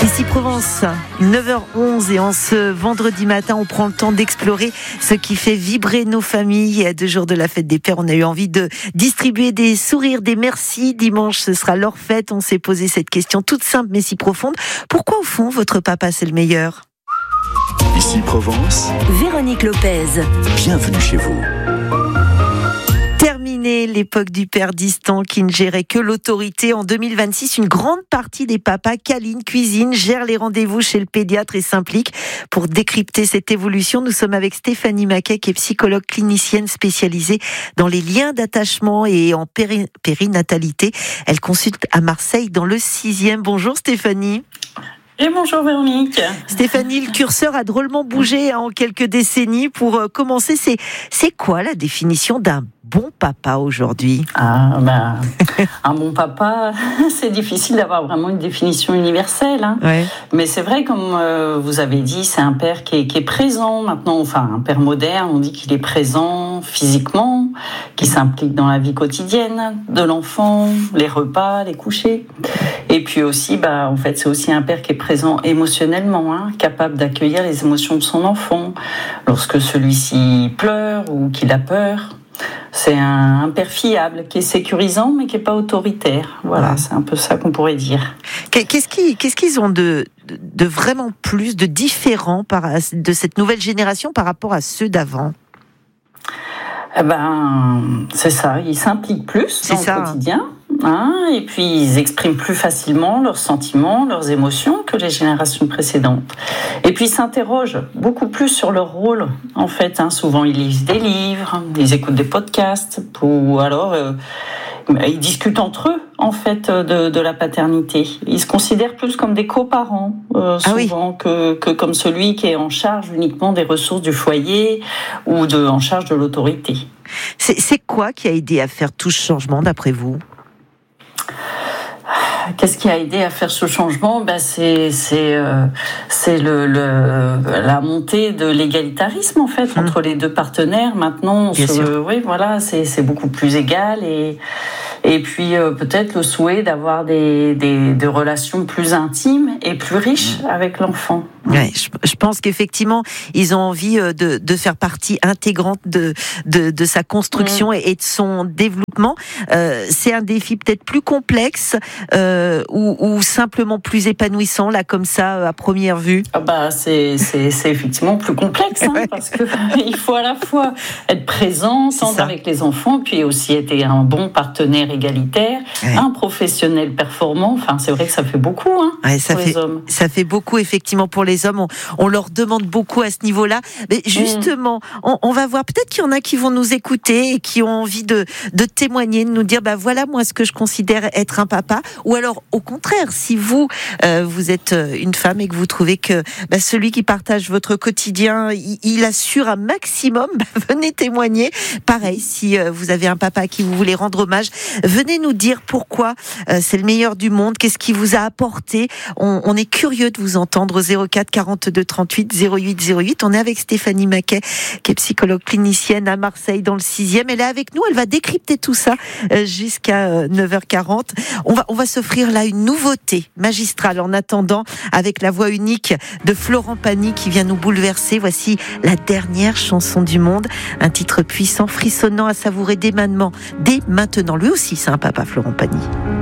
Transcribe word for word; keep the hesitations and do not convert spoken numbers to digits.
Ici Provence, neuf heures onze et en ce vendredi matin, on prend le temps d'explorer ce qui fait vibrer nos familles. Deux jours de la fête des pères, on a eu envie de distribuer des sourires, des merci. Dimanche, ce sera leur fête. On s'est posé cette question toute simple mais si profonde. Pourquoi au fond, votre papa c'est le meilleur ? Ici Provence, Véronique Lopez. Bienvenue chez vous. Terminé l'époque du père distant qui ne gérait que l'autorité. En deux mille vingt-six, une grande partie des papas câlinent, cuisinent, gèrent les rendez-vous chez le pédiatre et s'impliquent. Pour décrypter cette évolution, nous sommes avec Stéphanie Maquet, qui est psychologue clinicienne spécialisée dans les liens d'attachement et en péri- périnatalité. Elle consulte à Marseille dans le sixième. Bonjour Stéphanie. Et bonjour Véronique. Stéphanie, le curseur a drôlement bougé en quelques décennies. Pour commencer, c'est, c'est quoi la définition d'un bon papa aujourd'hui ? Ah, bah, un bon papa, c'est difficile d'avoir vraiment une définition universelle. Hein. Ouais. Mais c'est vrai, comme euh, vous avez dit, c'est un père qui est, qui est présent maintenant. Enfin, un père moderne, on dit qu'il est présent physiquement, qui s'implique dans la vie quotidienne de l'enfant, les repas, les couchers. Et puis aussi, bah, en fait, c'est aussi un père qui est présent émotionnellement, hein, capable d'accueillir les émotions de son enfant lorsque celui-ci pleure ou qu'il a peur. C'est un, un père fiable, qui est sécurisant, mais qui n'est pas autoritaire. Voilà, ouais. C'est un peu ça qu'on pourrait dire. Qu'est-ce qu'ils, qu'est-ce qu'ils ont de, de, de vraiment plus, de différent par, de cette nouvelle génération par rapport à ceux d'avant ? Eh ben, c'est ça, ils s'impliquent plus c'est dans ça. le quotidien. Hein, et puis ils expriment plus facilement leurs sentiments, leurs émotions que les générations précédentes. Et puis ils s'interrogent beaucoup plus sur leur rôle. En fait, hein, souvent ils lisent des livres, ils écoutent des podcasts, ou alors euh, ils discutent entre eux en fait de, de la paternité. Ils se considèrent plus comme des coparents, euh, ah souvent oui. que, que comme celui qui est en charge uniquement des ressources du foyer ou de, en charge de l'autorité. C'est, c'est quoi qui a aidé à faire tout ce changement d'après vous ? Qu'est-ce qui a aidé à faire ce changement ? Ben c'est c'est euh, c'est le, le la montée de l'égalitarisme en fait mmh. entre les deux partenaires. Maintenant, on se, oui voilà, c'est c'est beaucoup plus égal et et puis euh, peut-être le souhait d'avoir des des des relations plus intimes et plus riches mmh. avec l'enfant. Ouais, je, je pense qu'effectivement, ils ont envie de, de faire partie intégrante de, de, de sa construction mmh. et, et de son développement. Euh, c'est un défi peut-être plus complexe euh, ou, ou simplement plus épanouissant, là, comme ça, à première vue. Ah bah, c'est, c'est, c'est effectivement plus complexe, hein, ouais. parce que il faut à la fois être présent, s'entendre avec les enfants, puis aussi être un bon partenaire égalitaire, ouais. un professionnel performant. Enfin, c'est vrai que ça fait beaucoup hein, ouais, ça pour fait, les hommes. Ça fait beaucoup, effectivement, pour les hommes, on, on leur demande beaucoup à ce niveau-là. Mais justement, mmh. on, on va voir, peut-être qu'il y en a qui vont nous écouter et qui ont envie de, de témoigner, de nous dire, bah voilà, moi, ce que je considère être un papa. Ou alors, au contraire, si vous, euh, vous êtes une femme et que vous trouvez que bah, celui qui partage votre quotidien, il, il assure un maximum, bah, venez témoigner. Pareil, si euh, vous avez un papa à qui vous voulez rendre hommage, venez nous dire pourquoi euh, c'est le meilleur du monde, qu'est-ce qui vous a apporté. On, on est curieux de vous entendre au zéro quatre quarante-deux trente-huit zéro huit zéro huit. On est avec Stéphanie Maquet, qui est psychologue clinicienne à Marseille dans le sixième. Elle est avec nous, elle va décrypter tout ça jusqu'à neuf heures quarante. On va, on va s'offrir là une nouveauté magistrale en attendant, avec la voix unique de Florent Pagny qui vient nous bouleverser. Voici la dernière chanson du monde, un titre puissant, frissonnant à savourer dès maintenant. Dès maintenant. Lui aussi, c'est un papa, Florent Pagny.